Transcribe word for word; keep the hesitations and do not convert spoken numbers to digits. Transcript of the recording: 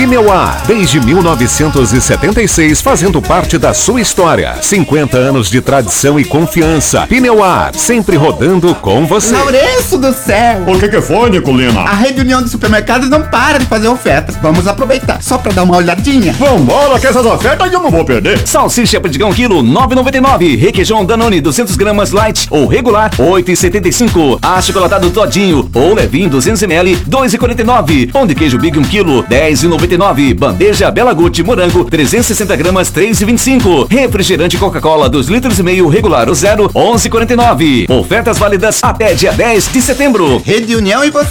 Pneuar, desde mil novecentos e setenta e seis, fazendo parte da sua história. cinquenta anos de tradição e confiança. Pneuar, sempre rodando com você. Lourenço do céu! O que que foi, Nicolina? A Rede União de Supermercados não para de fazer ofertas. Vamos aproveitar, só pra dar uma olhadinha. Vambora, que essas ofertas eu não vou perder. Salsicha Perdigão quilo nove e noventa e nove. Requeijão Danone duzentas gramas light ou regular oito e setenta e cinco. Achocolatado Todinho ou levinho duzentos mililitros dois e quarenta e nove. Pão de queijo Big um quilo dez e noventa e nove. Bandeja Bela Gucci morango trezentas e sessenta gramas três e vinte e cinco. Refrigerante Coca-Cola dois litros e meio regular o zero onze e quarenta e nove. Ofertas válidas até dia dez de setembro. Rede União e você